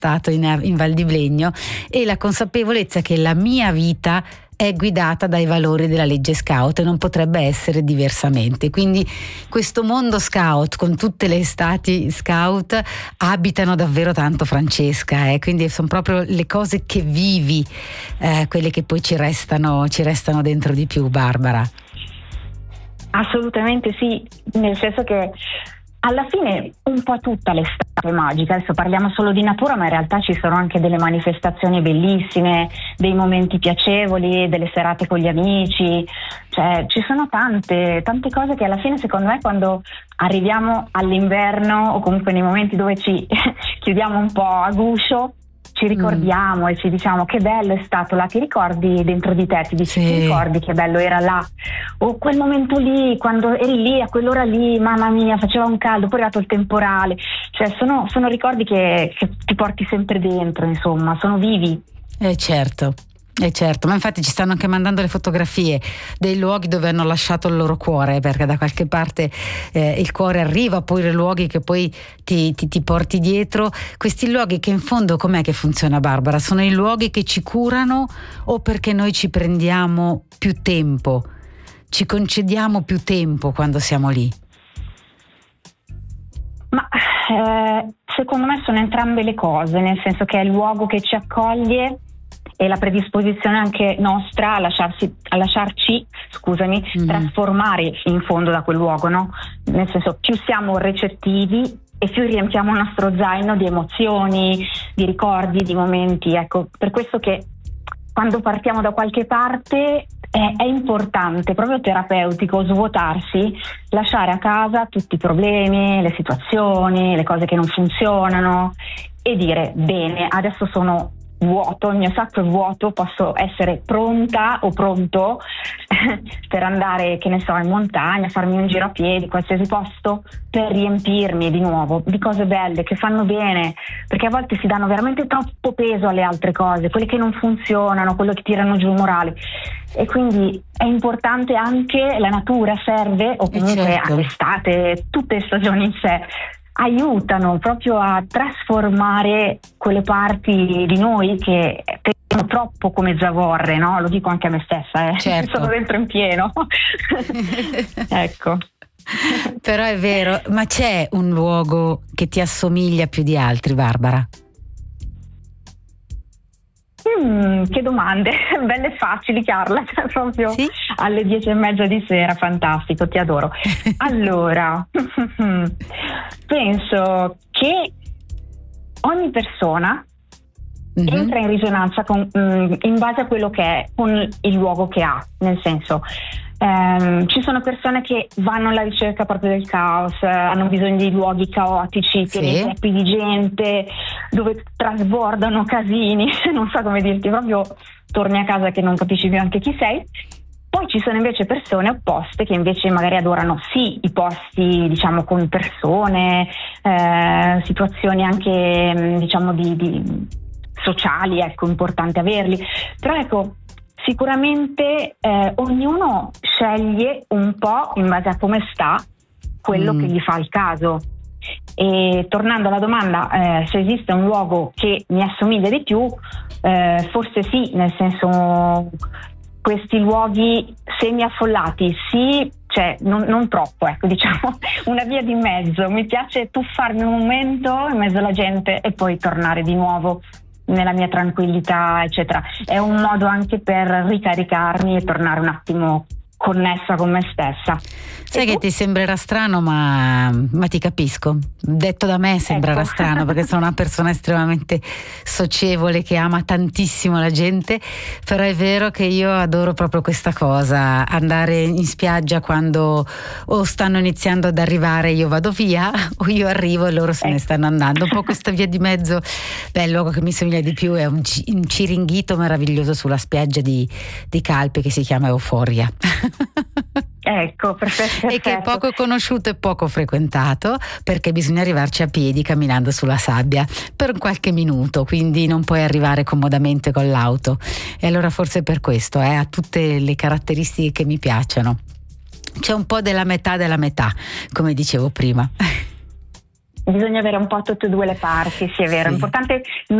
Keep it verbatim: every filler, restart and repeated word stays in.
stato in, in Val di Blegno, e la consapevolezza che la mia vita è guidata dai valori della legge scout e non potrebbe essere diversamente. Quindi questo mondo scout, con tutte le estati scout, abitano davvero tanto Francesca, eh? Quindi sono proprio le cose che vivi, eh, quelle che poi ci restano, ci restano dentro di più, Barbara. Assolutamente sì, nel senso che alla fine un po' tutta l'estate è magica. Adesso parliamo solo di natura, ma in realtà ci sono anche delle manifestazioni bellissime, dei momenti piacevoli, delle serate con gli amici, cioè ci sono tante tante cose che alla fine, secondo me, quando arriviamo all'inverno o comunque nei momenti dove ci chiudiamo un po' a guscio, ci ricordiamo mm. e ci diciamo che bello è stato là, ti ricordi dentro di te, ti dici, sì. Ti ricordi che bello era là, o quel momento lì, quando eri lì a quell'ora lì, mamma mia, faceva un caldo, poi è arrivato il temporale, cioè sono, sono ricordi che, che ti porti sempre dentro, insomma, sono vivi. Eh certo. Eh certo, ma infatti ci stanno anche mandando le fotografie dei luoghi dove hanno lasciato il loro cuore, perché da qualche parte eh, il cuore arriva, poi i luoghi che poi ti, ti, ti porti dietro, questi luoghi che in fondo com'è che funziona, Barbara? Sono i luoghi che ci curano o perché noi ci prendiamo più tempo, ci concediamo più tempo quando siamo lì? Ma eh, secondo me sono entrambe le cose, nel senso che è il luogo che ci accoglie e la predisposizione anche nostra a lasciarsi, a lasciarci, scusami, mm. trasformare in fondo da quel luogo, no? Nel senso, più siamo recettivi e più riempiamo il nostro zaino di emozioni, di ricordi, di momenti. Ecco, per questo che quando partiamo da qualche parte è, è importante, proprio terapeutico, svuotarsi, lasciare a casa tutti i problemi, le situazioni, le cose che non funzionano e dire: bene, adesso sono vuoto, il mio sacco è vuoto, posso essere pronta o pronto per andare, che ne so, in montagna, farmi un giro a piedi, qualsiasi posto, per riempirmi di nuovo di cose belle che fanno bene, perché a volte si danno veramente troppo peso alle altre cose, quelle che non funzionano, quello che tirano giù il morale, e quindi è importante anche la natura, serve, o comunque certo. l'estate, tutte le stagioni in sé aiutano proprio a trasformare quelle parti di noi che teniamo troppo come zavorre, no? Lo dico anche a me stessa, eh. Certo. Sono dentro in pieno. Ecco. Però è vero, ma c'è un luogo che ti assomiglia più di altri, Barbara? Mm, che domande, belle e facili, Carla, proprio sì? Alle dieci e mezza di sera, fantastico, ti adoro. Allora, penso che ogni persona mm-hmm. entra in risonanza con, mm, in base a quello che è, con il luogo che ha, nel senso, ehm, ci sono persone che vanno alla ricerca proprio del caos, eh, hanno bisogno di luoghi caotici, sì. pieni zeppi di gente, dove trasbordano casini, non so come dirti, proprio torni a casa che non capisci più anche chi sei. Poi ci sono invece persone opposte che invece magari adorano sì i posti, diciamo, con persone, eh, situazioni anche, diciamo, di, di sociali, ecco, importante averli. Però ecco, sicuramente eh, ognuno sceglie un po' in base a come sta quello mm. che gli fa il caso. E tornando alla domanda, eh, se esiste un luogo che mi assomiglia di più, eh, forse sì, nel senso, questi luoghi semi-affollati, sì, cioè non, non troppo, ecco, diciamo, una via di mezzo. Mi piace tuffarmi un momento in mezzo alla gente e poi tornare di nuovo nella mia tranquillità, eccetera. È un modo anche per ricaricarmi e tornare un attimo connessa con me stessa. Sai che ti sembrerà strano, ma, ma ti capisco. Detto da me sembrerà ecco. strano, perché sono una persona estremamente socievole che ama tantissimo la gente, però è vero che io adoro proprio questa cosa, andare in spiaggia quando o stanno iniziando ad arrivare, io vado via, o io arrivo e loro se ecco. ne stanno andando. Un po' questa via di mezzo. Beh, il luogo che mi somiglia di più è un, un ciringhito meraviglioso sulla spiaggia di, di Calpe che si chiama Euforia. Ecco, perfetto, perfetto. E che è poco conosciuto e poco frequentato, perché bisogna arrivarci a piedi camminando sulla sabbia per qualche minuto, quindi non puoi arrivare comodamente con l'auto, e allora forse per questo eh, ha tutte le caratteristiche che mi piacciono. C'è un po' della metà della metà, come dicevo prima. bisogna avere un po' tutte e due le parti, sì, è vero, Sì. è importante